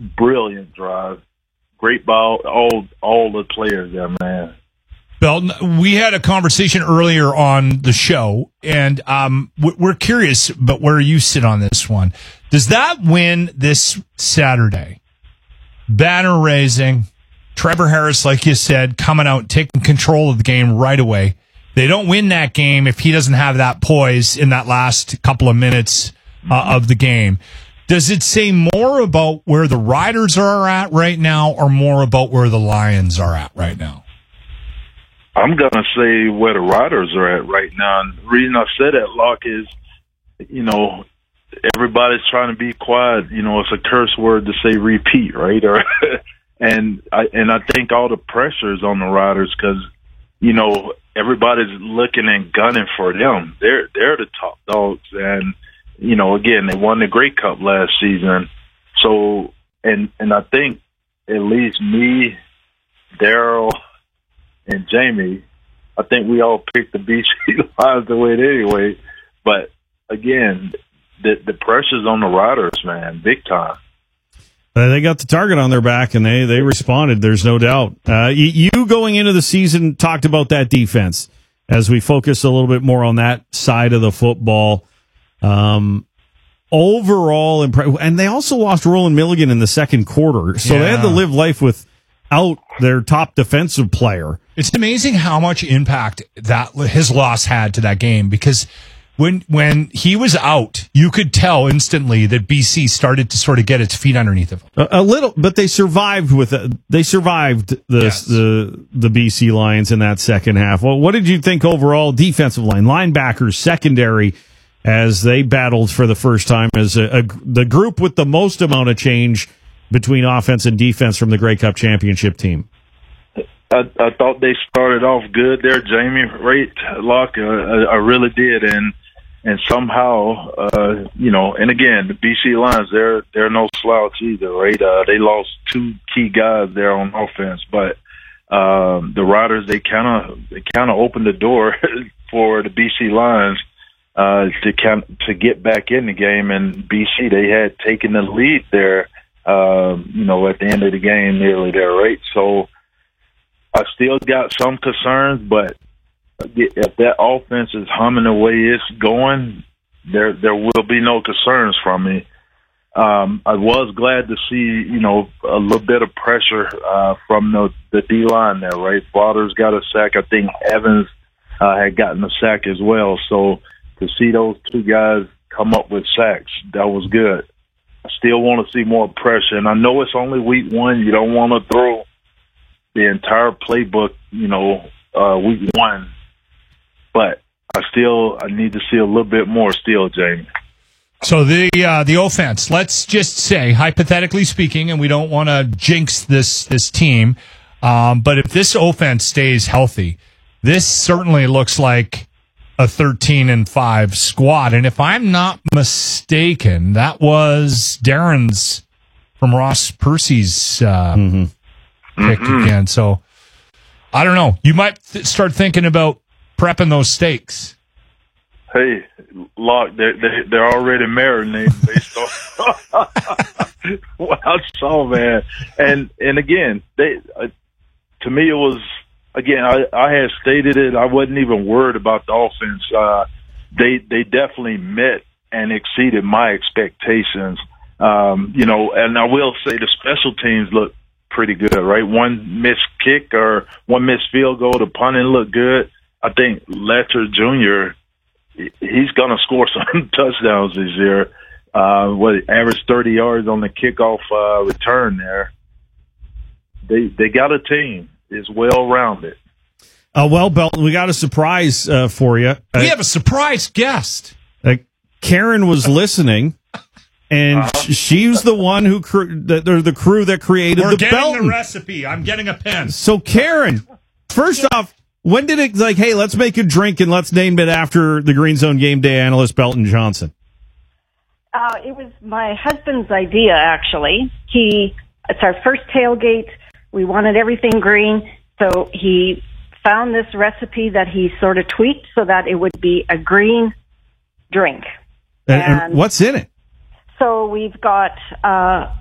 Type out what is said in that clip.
brilliant drive. Great ball, all the players there, man. Belton, we had a conversation earlier on the show, and we're curious about where you sit on this one. Does that win this Saturday? Banner raising, Trevor Harris, like you said, coming out, taking control of the game right away. They don't win that game if he doesn't have that poise in that last couple of minutes of the game. Does it say more about where the Riders are at right now or more about where the Lions are at right now? I'm going to say where the Riders are at right now. And the reason I said that, Locke, is, everybody's trying to be quiet. It's a curse word to say repeat, right? And I think all the pressure is on the Riders because, everybody's looking and gunning for them. They're the top dogs. And, again, they won the Grey Cup last season. So, and I think at least me, Daryl, and Jamie, I think we all picked the BC Lions to win anyway. But, again, the pressure's on the Riders, man, big time. They got the target on their back, and they responded, there's no doubt. You going into the season talked about that defense as we focus a little bit more on that side of the football. Overall, and they also lost Roland Milligan in the second quarter, so they had to live life without their top defensive player. It's amazing how much impact that his loss had to that game because when he was out, you could tell instantly that BC started to sort of get its feet underneath it. A little, but they survived the BC Lions in that second half. Well, what did you think overall? Defensive line, linebackers, secondary, as they battled for the first time as the group with the most amount of change between offense and defense from the Grey Cup championship team. I thought they started off good there, Jamie, right, Locke? I really did, and somehow, and again, the BC Lions, they're no slouch either, right? They lost two key guys there on offense, but the Riders, they kind of opened the door for the BC Lions to get back in the game, and BC, they had taken the lead there, at the end of the game, nearly there, right? So I still got some concerns, but if that offense is humming the way it's going, there will be no concerns from me. I was glad to see, a little bit of pressure from the D-line there, right? Waters got a sack. I think Evans had gotten a sack as well. So to see those two guys come up with sacks, that was good. I still want to see more pressure. And I know it's only week one. You don't want to throw the entire playbook, week one. But I need to see a little bit more still, Jamie. So the offense, let's just say, hypothetically speaking, and we don't want to jinx this team, but if this offense stays healthy, this certainly looks like a 13-5 squad. And if I'm not mistaken, that was Darren's from Ross Percy's pick again. So I don't know. You might start thinking about prepping those steaks. Hey, Locke, they're already marinated based on what I saw, man. And again, to me it was, again, I had stated it. I wasn't even worried about the offense. They definitely met and exceeded my expectations. And I will say the special teams look pretty good, right? One missed kick or one missed field goal, the punting looked good. I think Letcher Jr., he's going to score some touchdowns this year. Average 30 yards on the kickoff return there. They got a team. It's well-rounded. Well, Belton, we got a surprise for you. We have a surprise guest. Karen was listening, and she's the one who the crew that created the Belton. We're getting the recipe. I'm getting a pen. So, Karen, first off, when did it, hey, let's make a drink and let's name it after the Green Zone game day analyst Belton Johnson? It was my husband's idea, actually. It's our first tailgate. We wanted everything green, so he found this recipe that he sort of tweaked so that it would be a green drink. And what's in it? So we've got